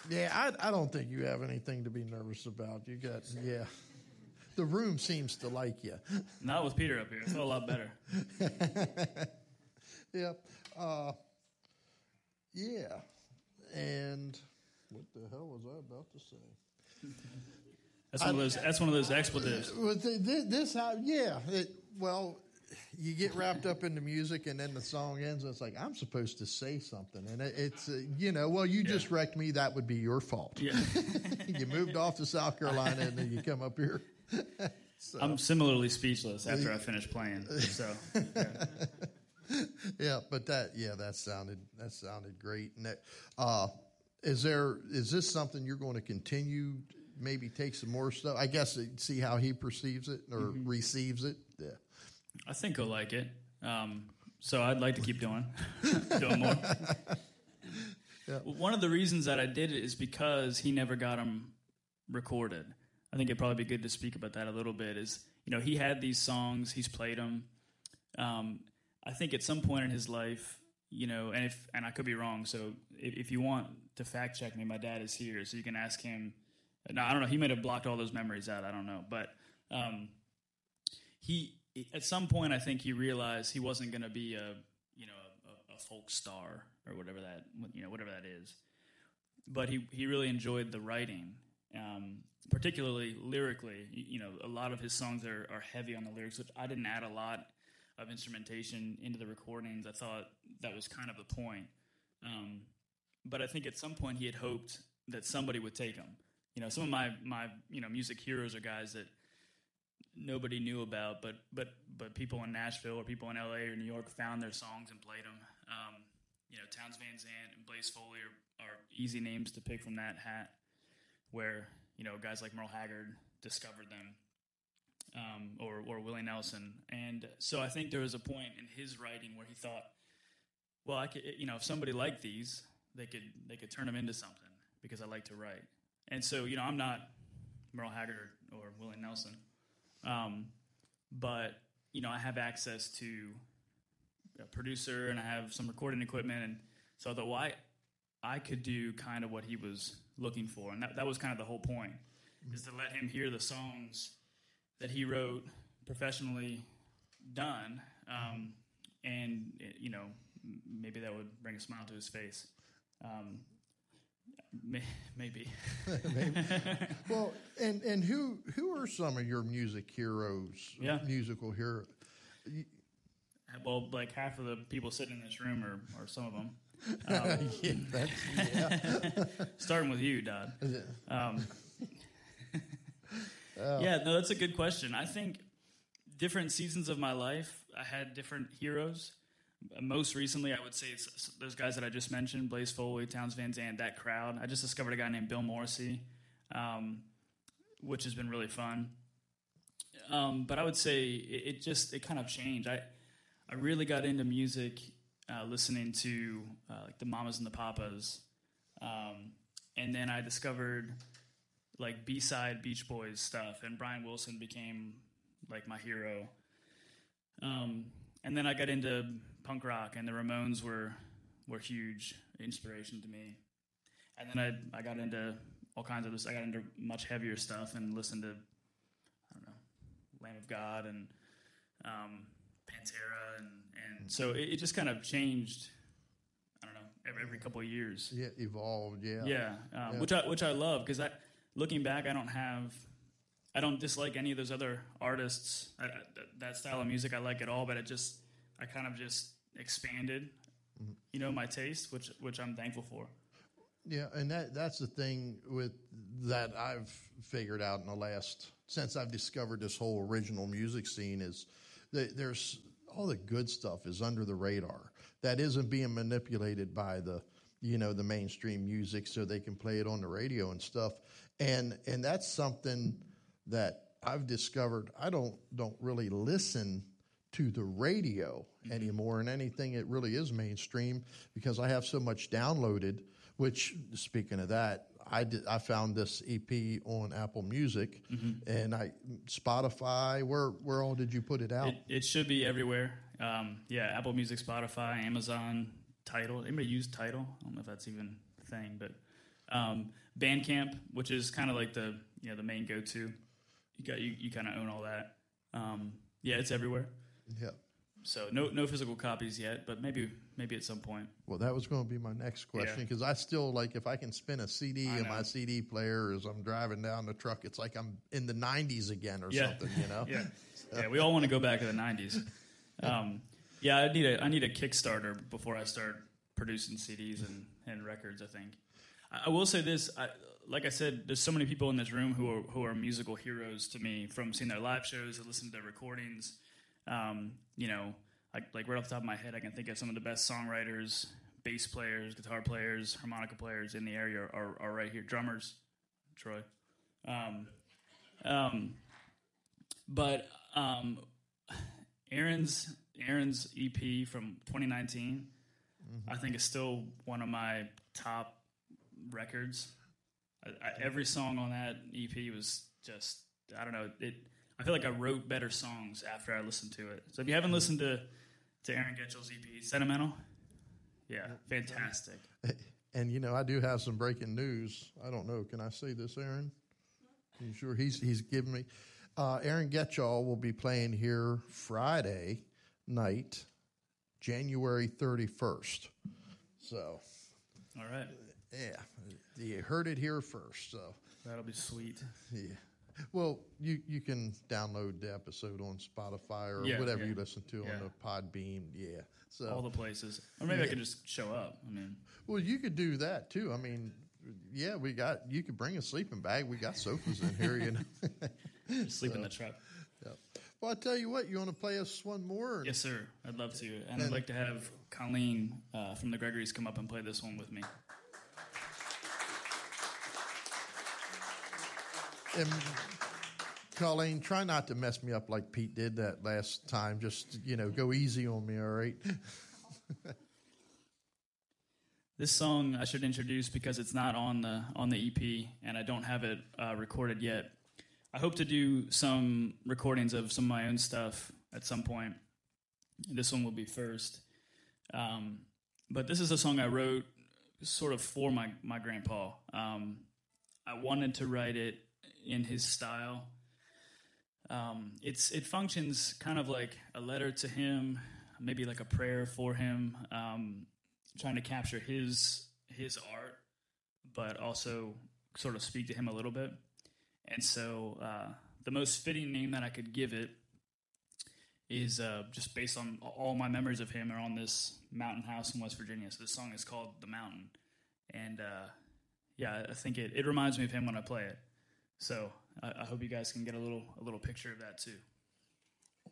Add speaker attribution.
Speaker 1: Yeah, I don't think you have anything to be nervous about. You got, yeah. The room seems to like you.
Speaker 2: Not with Peter up here. I feel a lot better.
Speaker 1: Yeah. Yeah. And what the hell was I about to say?
Speaker 2: That's one of those expletives.
Speaker 1: You get wrapped up in the music, and then the song ends, and it's like, I'm supposed to say something. And it's, you just wrecked me. That would be your fault.
Speaker 2: Yeah.
Speaker 1: You moved off to South Carolina, and then you come up here. So.
Speaker 2: I'm similarly speechless after I finish playing. So, yeah.
Speaker 1: Yeah, but that sounded great. And is this something you're going to continue? Maybe take some more stuff. I guess see how he perceives it or receives it. Yeah,
Speaker 2: I think he'll like it. So I'd like to keep doing more.
Speaker 1: Yeah.
Speaker 2: One of the reasons that I did it is because he never got them recorded. I think it'd probably be good to speak about that a little bit. Is he had these songs, he's played them. I think at some point in his life, and I could be wrong. So if you want to fact check me, my dad is here, so you can ask him. No, I don't know. He might have blocked all those memories out. I don't know. But he, at some point, I think he realized he wasn't going to be a folk star or whatever that is. But he really enjoyed the writing, particularly lyrically. A lot of his songs are heavy on the lyrics, which I didn't add a lot of instrumentation into the recordings. I thought that was kind of the point. But I think at some point he had hoped that somebody would take him. Some of my music heroes are guys that nobody knew about, but people in Nashville or people in LA or New York found their songs and played them. Townes Van Zandt and Blaze Foley are easy names to pick from that hat, where guys like Merle Haggard discovered them, or Willie Nelson. And so I think there was a point in his writing where he thought, well, I could, if somebody liked these, they could turn them into something because I like to write. And so, I'm not Merle Haggard or Willie Nelson, but, I have access to a producer and I have some recording equipment. And so I thought, well, I could do kind of what he was looking for. And that was kind of the whole point, is to let him hear the songs that he wrote professionally done. And, maybe that would bring a smile to his face. Maybe.
Speaker 1: Maybe. Well, and who are some of your music heroes?
Speaker 2: Yeah.
Speaker 1: Musical heroes.
Speaker 2: Well, like half of the people sitting in this room are some of them. Starting with you, Dodd. That's a good question. I think different seasons of my life, I had different heroes. Most recently, I would say it's those guys that I just mentioned, Blaze Foley, Townes Van Zandt, that crowd. I just discovered a guy named Bill Morrissey, which has been really fun. But I would say it kind of changed. I really got into music listening to like the Mamas and the Papas. And then I discovered like B-side Beach Boys stuff, and Brian Wilson became like my hero. And then I got into punk rock, and the Ramones were huge inspiration to me. And then I got into all kinds of this. I got into much heavier stuff and listened to, I don't know, Lamb of God and Pantera, and so it just kind of changed. I don't know, every couple of years.
Speaker 1: Yeah, evolved. Yeah.
Speaker 2: Yeah, which I love, because looking back, I don't dislike any of those other artists. That style of music I like at all, but I kind of just expanded, my taste, which I'm thankful for.
Speaker 1: Yeah, and that's the thing with that I've figured out in the last, since I've discovered this whole original music scene, is that there's all the good stuff is under the radar. That isn't being manipulated by the mainstream music so they can play it on the radio and stuff. And that's something that I've discovered. I don't really listen to the radio anymore, and anything that really is mainstream, because I have so much downloaded. Which, speaking of that, I found this EP on Apple Music, and Spotify. Where all did you put it out?
Speaker 2: It should be everywhere. Apple Music, Spotify, Amazon, Tidal. Anybody use Tidal? I don't know if that's even a thing, but Bandcamp, which is kind of like the main go-to. You kind of own all that. Yeah, it's everywhere.
Speaker 1: Yeah.
Speaker 2: So no physical copies yet, but maybe at some point.
Speaker 1: Well, that was going to be my next question, because I still, like, if I can spin a CD in my CD player as I'm driving down the truck, it's like I'm in the 90s again or something, you know?
Speaker 2: Yeah. Yeah, we all want to go back to the 90s. Yeah, I need a Kickstarter before I start producing CDs and records, I think. I will say this, like I said, there's so many people in this room who are musical heroes to me, from seeing their live shows and listening to their recordings. Like right off the top of my head, I can think of some of the best songwriters, bass players, guitar players, harmonica players in the area are right here. Drummers, Troy. But Aaron's EP from 2019, I think, is still one of my top records. Every song on that EP was just, I don't know, I feel like I wrote better songs after I listened to it. So if you haven't listened to Aaron Getchell's EP, Sentimental, yeah, fantastic.
Speaker 1: And, I do have some breaking news. I don't know. Can I say this, Aaron? Are you sure? He's giving me. Aaron Getchell will be playing here Friday night, January 31st. So.
Speaker 2: All right.
Speaker 1: Yeah. You heard it here first. So.
Speaker 2: That'll be sweet.
Speaker 1: Yeah. Well, you can download the episode on Spotify or whatever you listen to on the Podbean. Yeah. So
Speaker 2: all the places. Or maybe I could just show up.
Speaker 1: Well, you could do that too. Yeah, you could bring a sleeping bag. We got sofas in here,
Speaker 2: Sleep in the truck.
Speaker 1: Yeah. Well, I'll tell you what, you want to play us one more?
Speaker 2: Yes, sir. I'd love to. And I'd like to have Colleen from the Gregories come up and play this one with me.
Speaker 1: And Colleen, try not to mess me up like Pete did that last time. Just, go easy on me, all right?
Speaker 2: This song I should introduce because it's not on the EP, and I don't have it recorded yet. I hope to do some recordings of some of my own stuff at some point. This one will be first. But this is a song I wrote sort of for my grandpa. I wanted to write it in his style. It functions kind of like a letter to him, maybe like a prayer for him, trying to capture his art, but also sort of speak to him a little bit. And so the most fitting name that I could give it is just based on all my memories of him are on this mountain house in West Virginia. So this song is called The Mountain. And I think it reminds me of him when I play it. So I hope you guys can get a little picture of that too.